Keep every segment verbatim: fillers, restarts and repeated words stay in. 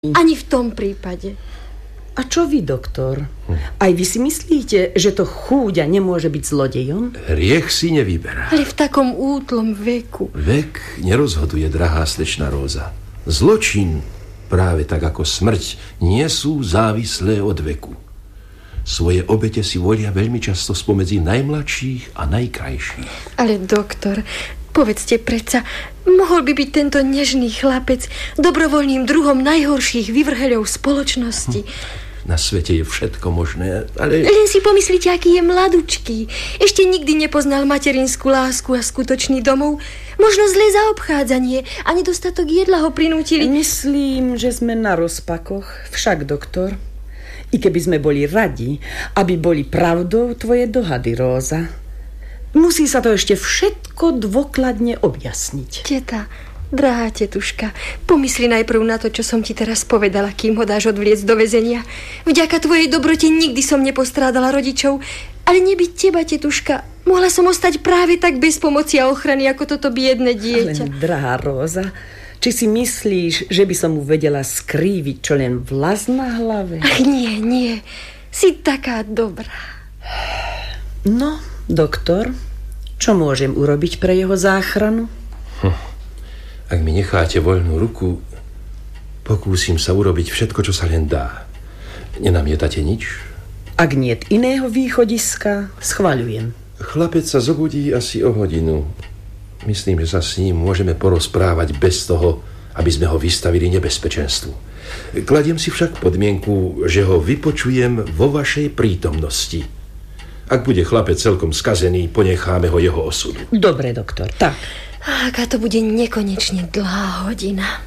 Ani v tom prípade. A čo vy, doktor? Aj vy si myslíte, že to chúďa nemôže byť zlodejom? Hriech si nevyberá. Ale v takom útlom veku. Vek nerozhoduje, drahá slečna Róza. Zločin, práve tak ako smrť, nie sú závislé od veku. Svoje obete si volia veľmi často spomedzi najmladších a najkrajších. Ale doktor, povedzte predsa, mohol by byť tento nežný chlapec dobrovoľným druhom najhorších vyvrheľov spoločnosti. Na svete je všetko možné, ale... Len si pomyslite, aký je mladučký. Ešte nikdy nepoznal materinskú lásku a skutočný domov. Možno zlé zaobchádzanie a nedostatok jedla ho prinútili. Myslím, že sme na rozpakoch. Však, doktor, i keby sme boli radi, aby boli pravdou tvoje dohady, Róza, musí sa to ešte všetko dôkladne objasniť. Teta, drahá tetuška, pomysli najprv na to, čo som ti teraz povedala, kým ho dáš odvliecť do väzenia. Vďaka tvojej dobrote nikdy som nepostrádala rodičov, ale nebyť teba, tetuška, mohla som ostať práve tak bez pomoci a ochrany, ako toto biedne dieťa. Ale, drahá Róza, či si myslíš, že by som mu vedela skríviť čo len vlas na hlave? Ach, nie, nie, si taká dobrá. No, doktor, čo môžem urobiť pre jeho záchranu? Hm. Ak mi necháte voľnú ruku, pokúsim sa urobiť všetko, čo sa len dá. Nenamietate nič? Ak niet iného východiska, schvaľujem. Chlapec sa zobudí asi o hodinu. Myslím, že sa s ním môžeme porozprávať bez toho, aby sme ho vystavili nebezpečenstvu. Kladiem si však podmienku, že ho vypočujem vo vašej prítomnosti. Ak bude chlapec celkom skazený, ponecháme ho jeho osudu. Dobre, doktor, tak. A aká to bude nekonečne dlhá hodina.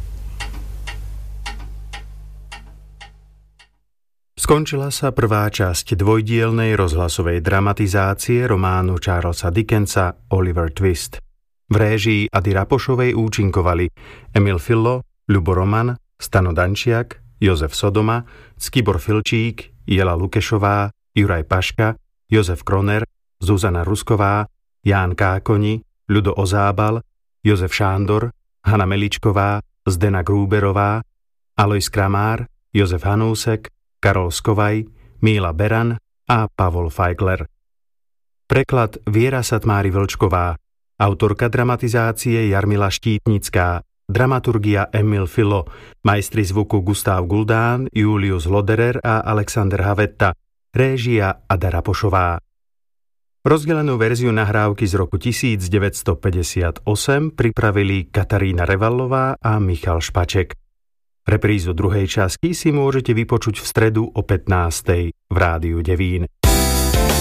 Skončila sa prvá časť dvojdielnej rozhlasovej dramatizácie románu Charlesa Dickensa Oliver Twist. V réžii Ady Rapošovej účinkovali Emil Fillo, Ľubo Roman, Stano Dančiak, Jozef Sodoma, Ctibor Filčík, Jela Lukešová, Juraj Paška, Jozef Kroner, Zuzana Rusková, Ján Kákoni, Ľudo Ozábal, Jozef Šándor, Hana Meličková, Zdena Grúberová, Alojz Kramár, Jozef Hanúsek, Karol Skovaj, Míla Beran a Pavol Feigler. Preklad Viera Satmári Vlčková, autorka dramatizácie Jarmila Štítnická, dramaturgia Emil Filo, majstri zvuku Gustav Guldán, Julius Loderer a Alexander Havetta, réžia Ada Rapošová. Rozdelenú verziu nahrávky z roku devätnásťstopäťdesiatosem pripravili Katarína Revallová a Michal Špaček. Reprízu druhej časti si môžete vypočuť v stredu o pätnástej v Rádiu Devín.